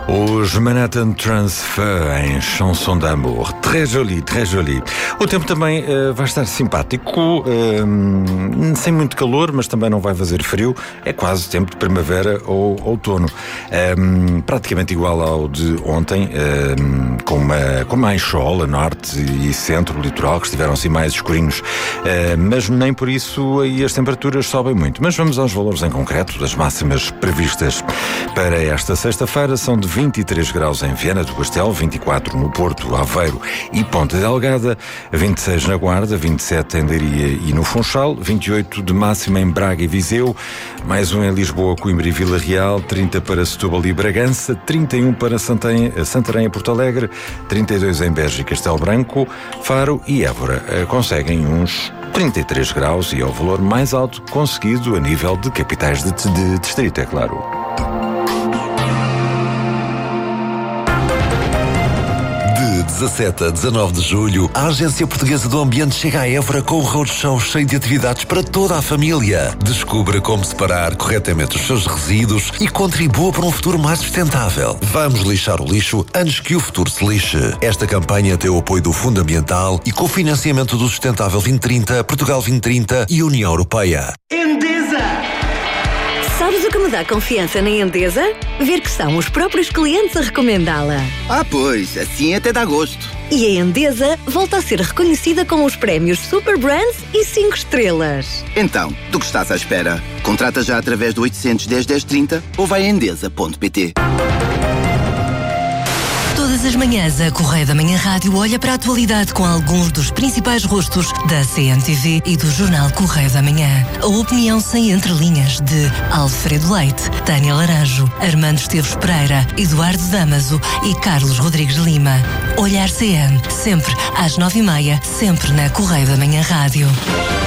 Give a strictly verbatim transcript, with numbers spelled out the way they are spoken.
Os Manhattan Transfer em Chanson d'amour. Très joli, très joli. O tempo também uh, vai estar simpático, uh, sem muito calor, mas também não vai fazer frio. É quase tempo de primavera ou outono. Um, praticamente igual ao de ontem, um, com, uma, com mais sol a norte e centro, litoral, que estiveram assim mais escurinhos. Uh, mas nem por isso aí as temperaturas sobem muito. Mas vamos aos valores em concreto das máximas previstas para esta sexta-feira. São de vinte e três graus em Viana do Castelo, vinte e quatro no Porto, Aveiro e Ponta Delgada, vinte e seis na Guarda, vinte e sete em Leiria e no Funchal, vinte e oito de máxima em Braga e Viseu, mais um em Lisboa, Coimbra e Vila Real, trinta para Setúbal e Bragança, trinta e um para Santarém, Santarém e Porto Alegre, trinta e dois em Beja e Castelo Branco, Faro e Évora. Conseguem uns trinta e três graus e é o valor mais alto conseguido a nível de capitais de, de distrito, é claro. dezassete a dezanove de julho, a Agência Portuguesa do Ambiente chega a Évora com um roadshow cheio de atividades para toda a família. Descubra como separar corretamente os seus resíduos e contribua para um futuro mais sustentável. Vamos lixar o lixo antes que o futuro se lixe. Esta campanha tem o apoio do Fundo Ambiental e com o financiamento do Sustentável vinte trinta, Portugal vinte trinta e União Europeia. Endesa! Sabes o que me dá confiança na Endesa? Ver que são os próprios clientes a recomendá-la. Ah, pois, assim até dá gosto. E a Endesa volta a ser reconhecida com os prémios Super Brands e cinco estrelas. Então, do que estás à espera? Contrata já através do oitocentos, dez, dez, trinta ou vai a endesa ponto pt. Todas as manhãs, a Correio da Manhã Rádio olha para a atualidade com alguns dos principais rostos da C M T V e do jornal Correio da Manhã. A opinião sem entrelinhas de Alfredo Leite, Tânia Laranjo, Armando Esteves Pereira, Eduardo Damaso e Carlos Rodrigues Lima. Olhar C M, sempre às nove e meia, sempre na Correio da Manhã Rádio.